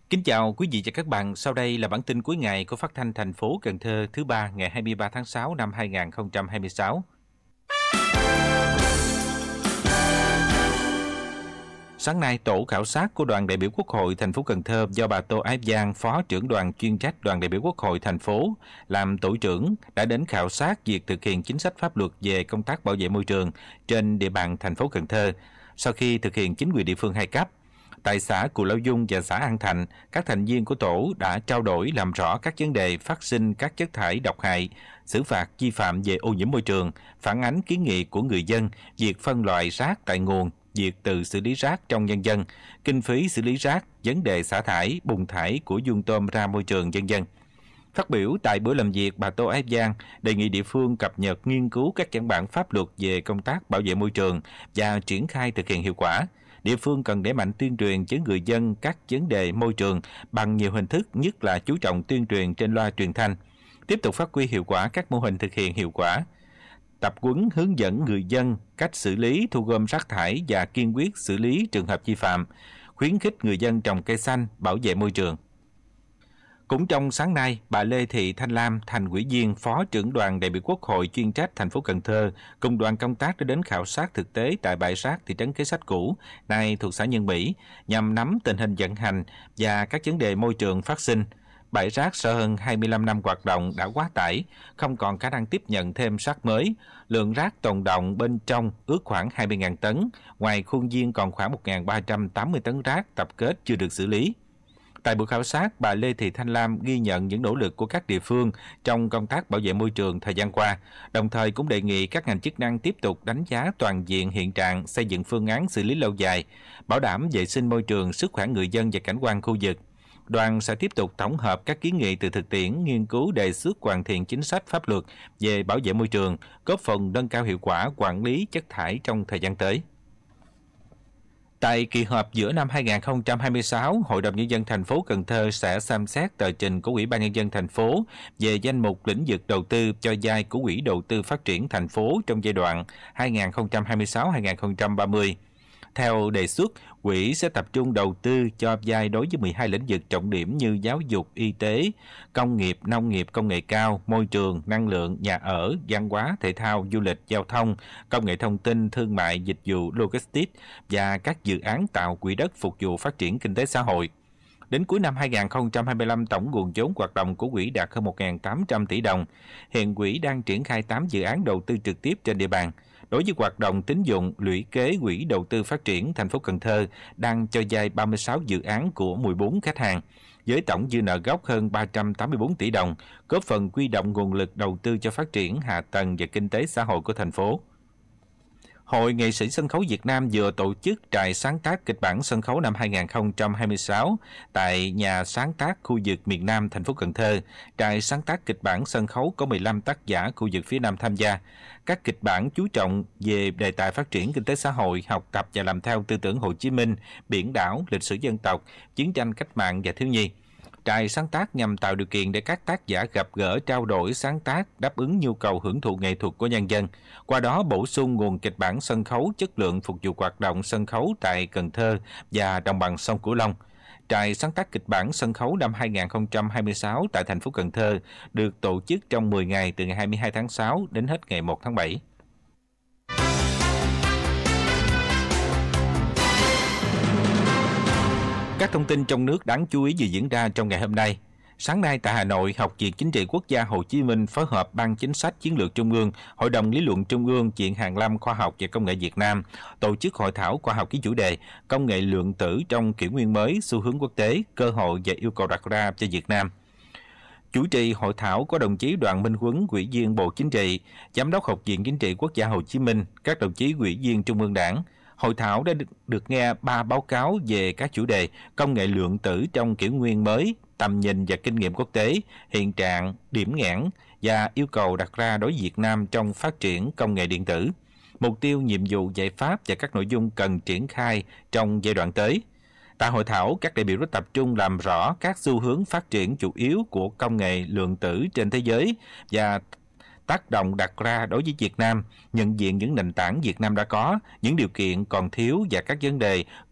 Kính chào quý vị và các bạn, sau đây là bản tin cuối ngày của Phát thanh thành phố Cần Thơ thứ ba ngày 23 tháng 6 năm 2026. Sáng nay, tổ khảo sát của đoàn đại biểu Quốc hội thành phố Cần Thơ do bà Tô Ái Giang, Phó trưởng đoàn chuyên trách đoàn đại biểu Quốc hội thành phố làm tổ trưởng đã đến khảo sát việc thực hiện chính sách pháp luật về công tác bảo vệ môi trường trên địa bàn thành phố Cần Thơ sau khi thực hiện chính quyền địa phương hai cấp. Tại xã Cù Lao Dung và xã An Thạnh, các thành viên của tổ đã trao đổi làm rõ các vấn đề phát sinh các chất thải độc hại, xử phạt vi phạm về ô nhiễm môi trường, phản ánh kiến nghị của người dân, việc phân loại rác tại nguồn, việc tự xử lý rác trong nhân dân, kinh phí xử lý rác, vấn đề xả thải, bùn thải của vuông tôm ra môi trường vân vân. Phát biểu tại buổi làm việc, bà Tô Ái Giang đề nghị địa phương cập nhật nghiên cứu các văn bản pháp luật về công tác bảo vệ môi trường và triển khai thực hiện hiệu quả. Địa phương cần đẩy mạnh tuyên truyền với người dân các vấn đề môi trường bằng nhiều hình thức, nhất là chú trọng tuyên truyền trên loa truyền thanh. Tiếp tục phát huy hiệu quả các mô hình thực hiện hiệu quả. Tập huấn hướng dẫn người dân cách xử lý, thu gom rác thải và kiên quyết xử lý trường hợp vi phạm. Khuyến khích người dân trồng cây xanh, bảo vệ môi trường. Cũng trong sáng nay, bà Lê Thị Thanh Lam, thành ủy viên, Phó trưởng đoàn đại biểu Quốc hội chuyên trách thành phố Cần Thơ, cùng đoàn công tác đã đến khảo sát thực tế tại bãi rác thị trấn Kế Sách cũ, nay thuộc xã Nhân Mỹ, nhằm nắm tình hình vận hành và các vấn đề môi trường phát sinh. Bãi rác sau hơn 25 năm hoạt động đã quá tải, không còn khả năng tiếp nhận thêm rác mới. Lượng rác tồn đọng bên trong ước khoảng 20.000 tấn, ngoài khuôn viên còn khoảng 1.380 tấn rác tập kết chưa được xử lý. Tại buổi khảo sát, bà Lê Thị Thanh Lam ghi nhận những nỗ lực của các địa phương trong công tác bảo vệ môi trường thời gian qua, đồng thời cũng đề nghị các ngành chức năng tiếp tục đánh giá toàn diện hiện trạng, xây dựng phương án xử lý lâu dài, bảo đảm vệ sinh môi trường, sức khỏe người dân và cảnh quan khu vực. Đoàn sẽ tiếp tục tổng hợp các kiến nghị từ thực tiễn, nghiên cứu đề xuất hoàn thiện chính sách pháp luật về bảo vệ môi trường, góp phần nâng cao hiệu quả quản lý chất thải trong thời gian tới. Tại kỳ họp giữa năm 2026, Hội đồng Nhân dân thành phố Cần Thơ sẽ xem xét tờ trình của Ủy ban Nhân dân thành phố về danh mục lĩnh vực đầu tư cho vay của Quỹ đầu tư phát triển thành phố trong giai đoạn 2026-2030. Theo đề xuất, quỹ sẽ tập trung đầu tư cho vay đối với 12 lĩnh vực trọng điểm như giáo dục, y tế, công nghiệp, nông nghiệp, công nghệ cao, môi trường, năng lượng, nhà ở, văn hóa, thể thao, du lịch, giao thông, công nghệ thông tin, thương mại, dịch vụ, logistics và các dự án tạo quỹ đất phục vụ phát triển kinh tế xã hội. Đến cuối năm 2025, tổng nguồn vốn hoạt động của quỹ đạt hơn 1.800 tỷ đồng. Hiện quỹ đang triển khai 8 dự án đầu tư trực tiếp trên địa bàn. Đối với hoạt động tín dụng, lũy kế Quỹ đầu tư phát triển thành phố Cần Thơ đang cho vay 36 dự án của 14 khách hàng, với tổng dư nợ gốc hơn 384 tỷ đồng, góp phần huy động nguồn lực đầu tư cho phát triển hạ tầng và kinh tế xã hội của thành phố. Hội Nghệ sĩ Sân khấu Việt Nam vừa tổ chức trại sáng tác kịch bản sân khấu năm 2026 tại nhà sáng tác khu vực miền Nam thành phố Cần Thơ. Trại sáng tác kịch bản sân khấu có 15 tác giả khu vực phía Nam tham gia. Các kịch bản chú trọng về đề tài phát triển kinh tế xã hội, học tập và làm theo tư tưởng Hồ Chí Minh, biển đảo, lịch sử dân tộc, chiến tranh cách mạng và thiếu nhi. Trại sáng tác nhằm tạo điều kiện để các tác giả gặp gỡ, trao đổi, sáng tác, đáp ứng nhu cầu hưởng thụ nghệ thuật của nhân dân. Qua đó bổ sung nguồn kịch bản sân khấu chất lượng phục vụ hoạt động sân khấu tại Cần Thơ và đồng bằng sông Cửu Long. Trại sáng tác kịch bản sân khấu năm 2026 tại thành phố Cần Thơ được tổ chức trong 10 ngày từ ngày 22 tháng 6 đến hết ngày 1 tháng 7. Các thông tin trong nước đáng chú ý vừa diễn ra trong ngày hôm nay. Sáng nay tại Hà Nội, Học viện Chính trị Quốc gia Hồ Chí Minh phối hợp Ban Chính sách Chiến lược Trung ương, Hội đồng Lý luận Trung ương, Viện Hàn lâm Khoa học và Công nghệ Việt Nam tổ chức hội thảo khoa học với chủ đề Công nghệ lượng tử trong kỷ nguyên mới, xu hướng quốc tế, cơ hội và yêu cầu đặt ra cho Việt Nam. Chủ trì hội thảo có đồng chí Đoàn Minh Huấn, Ủy viên Bộ Chính trị, Giám đốc Học viện Chính trị Quốc gia Hồ Chí Minh, các đồng chí ủy viên Trung ương Đảng. Hội thảo đã được nghe 3 báo cáo về các chủ đề công nghệ lượng tử trong kỷ nguyên mới, tầm nhìn và kinh nghiệm quốc tế, hiện trạng, điểm nghẽn và yêu cầu đặt ra đối với Việt Nam trong phát triển công nghệ điện tử, mục tiêu, nhiệm vụ, giải pháp và các nội dung cần triển khai trong giai đoạn tới. Tại hội thảo, các đại biểu đã tập trung làm rõ các xu hướng phát triển chủ yếu của công nghệ lượng tử trên thế giới và tác động đặt ra đối với Việt Nam, nhận diện những nền tảng Việt Nam đã có, những điều kiện còn thiếu và các vấn đề